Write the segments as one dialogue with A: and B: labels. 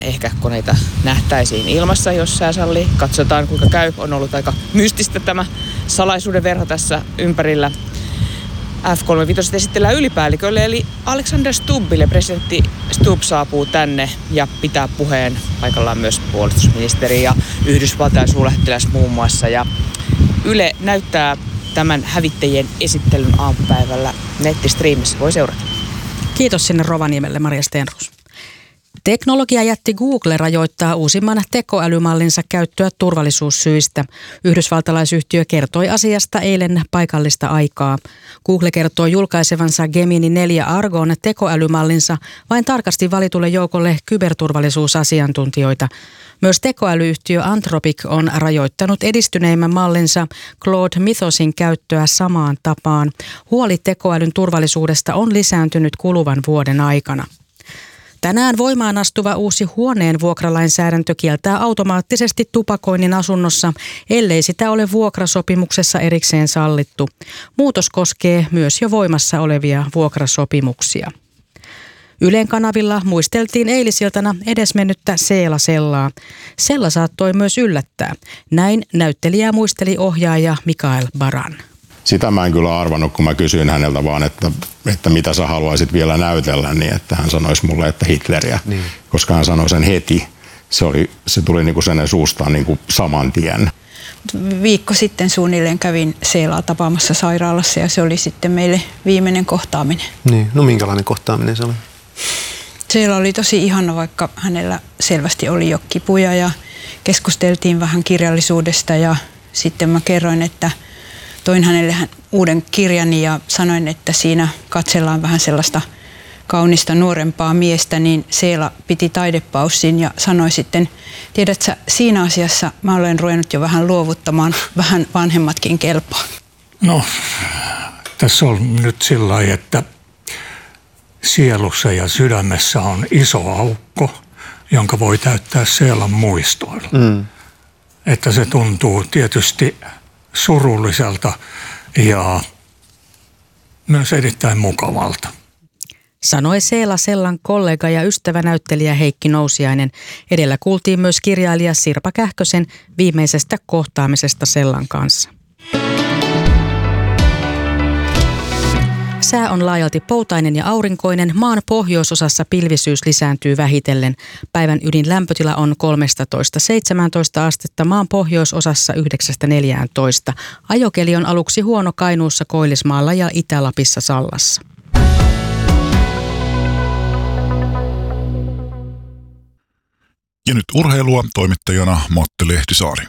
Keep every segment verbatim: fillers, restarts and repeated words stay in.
A: Ehkä koneita nähtäisiin ilmassa, jos sää sallii. Katsotaan kuinka käy. On ollut aika mystistä tämä salaisuuden verho tässä ympärillä. F kolmekymmentäviisi esitellään ylipäällikölle eli Alexander Stubbille. Presidentti Stubb saapuu tänne ja pitää puheen. Paikallaan myös puolustusministeri ja Yhdysvaltain suurlähettiläs muun muassa. Ja Yle näyttää tämän hävittäjien esittelyn aamupäivällä nettistriimissä. Voi seurata.
B: Kiitos sinne Rovaniemelle, Maria Stenroos. Teknologiajätti Google rajoittaa uusimman tekoälymallinsa käyttöä turvallisuussyistä. Yhdysvaltalaisyhtiö kertoi asiasta eilen paikallista aikaa. Google kertoo julkaisevansa Gemini neljä Argon tekoälymallinsa vain tarkasti valitulle joukolle kyberturvallisuusasiantuntijoita. Myös tekoälyyhtiö Anthropic on rajoittanut edistyneimmän mallinsa Claude Mythosin käyttöä samaan tapaan. Huoli tekoälyn turvallisuudesta on lisääntynyt kuluvan vuoden aikana. Tänään voimaan astuva uusi huoneen vuokralainsäädäntö kieltää automaattisesti tupakoinnin asunnossa, ellei sitä ole vuokrasopimuksessa erikseen sallittu. Muutos koskee myös jo voimassa olevia vuokrasopimuksia. Ylen kanavilla muisteltiin eilisiltana edesmennyttä Seela Sellaa. Sella saattoi myös yllättää. Näin näyttelijää muisteli ohjaaja Mikael Baran.
C: Sitä mä en kyllä arvannut, kun mä kysyin häneltä vaan, että, että mitä sä haluaisit vielä näytellä, niin että hän sanoisi mulle, että Hitleriä, niin. Koska hän sanoi sen heti. Se, oli, se tuli niin kuin sen suustaan niin kuin saman tien.
D: Viikko sitten suunnilleen kävin Seelaa tapaamassa sairaalassa ja se oli sitten meille viimeinen kohtaaminen.
E: Niin, no minkälainen kohtaaminen se oli?
D: Seela oli tosi ihana, vaikka hänellä selvästi oli jo kipuja ja keskusteltiin vähän kirjallisuudesta ja sitten mä kerroin, että toin hänelle uuden kirjani ja sanoin, että siinä katsellaan vähän sellaista kaunista nuorempaa miestä, niin Seela piti taidepaussin ja sanoi sitten, tiedätkö, siinä asiassa mä olen ruvennut jo vähän luovuttamaan, vähän vanhemmatkin kelpaa.
F: No, tässä on nyt sillä lailla, että sielussa ja sydämessä on iso aukko, jonka voi täyttää Seelan muistoilla. Mm. Että se tuntuu tietysti surulliselta ja myös erittäin mukavalta.
B: Sanoi Seela Sellan kollega ja ystävänäyttelijä Heikki Nousiainen. Edellä kuultiin myös kirjailija Sirpa Kähkösen viimeisestä kohtaamisesta Sellan kanssa. Sää on laajalti poutainen ja aurinkoinen. Maan pohjoisosassa pilvisyys lisääntyy vähitellen. Päivän ydinlämpötila on kolmetoista seitsemäntoista astetta, maan pohjoisosassa yhdeksästä neljääntoista. Ajokeli on aluksi huono Kainuussa, Koillismaalla ja Itä-Lapissa Sallassa.
G: Ja nyt urheilua, toimittajana Matti Lehtisaari.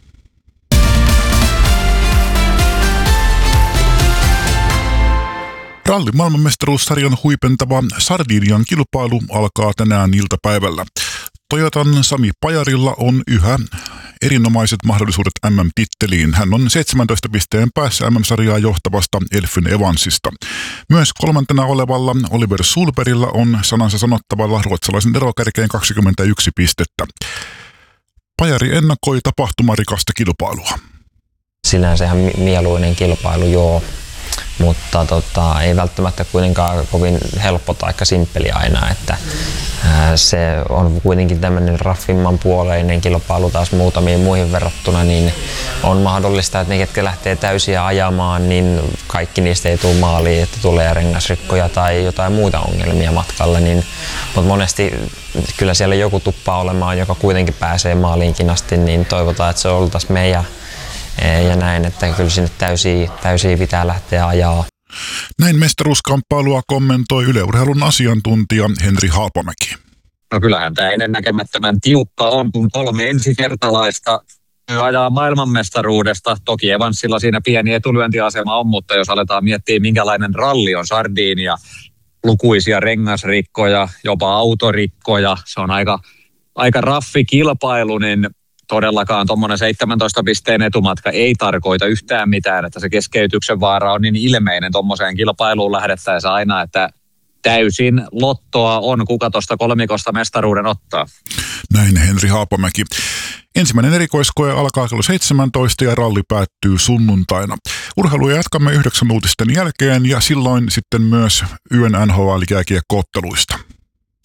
G: Rallin maailmanmestaruussarjan huipentava Sardinian kilpailu alkaa tänään iltapäivällä. Toyotan Sami Pajarilla on yhä erinomaiset mahdollisuudet M M-titteliin. Hän on seitsemäntoista pisteen päässä M M-sarjaa johtavasta Elfyn Evansista. Myös kolmantena olevalla Oliver Sulbergilla on sanansa sanottavalla ruotsalaisen erokärkeen kaksikymmentäyksi pistettä. Pajari ennakoi tapahtumarikasta kilpailua.
H: Sinänsä ihan mieluinen kilpailu, joo. Mutta tota, ei välttämättä kuitenkaan kovin helppo tai simppeli aina, että ää, se on kuitenkin tämmöinen raffimman puoleinen kilpailu taas muutamiin muihin verrattuna, niin on mahdollista, että ne ketkä lähtee täysiä ajamaan, niin kaikki niistä ei tule maaliin, että tulee rengasrikkoja tai jotain muita ongelmia matkalle, niin, mutta monesti kyllä siellä joku tuppaa olemaan, joka kuitenkin pääsee maaliinkin asti, niin toivotaan, että se oltaisiin meidän. Ja näin, että kyllä sinne täysiä, täysiä pitää lähteä ajaa.
G: Näin mestaruuskamppailua kommentoi Yle Urheilun asiantuntija Henri Haapamäki.
I: No kyllähän tämä ennennäkemättömän tiukka on, kun kolme ensikertalaista ajaa maailmanmestaruudesta. Toki Evansilla siinä pieni etulyöntiasema on, mutta jos aletaan miettiä, minkälainen ralli on Sardinia, lukuisia rengasrikkoja, jopa autorikkoja, se on aika, aika raffi kilpailu, niin todellakaan tuommoinen seitsemäntoista pisteen etumatka ei tarkoita yhtään mitään, että se keskeytyksen vaara on niin ilmeinen tuommoiseen kilpailuun lähdettäessä aina, että täysin lottoa on, kuka tuosta kolmikosta mestaruuden ottaa.
G: Näin Henri Haapamäki. Ensimmäinen erikoiskoe alkaa kello seitsemäntoista ja ralli päättyy sunnuntaina. Urheilua jatkamme yhdeksän uutisten jälkeen ja silloin sitten myös yön N H L-jääkiekko-otteluista.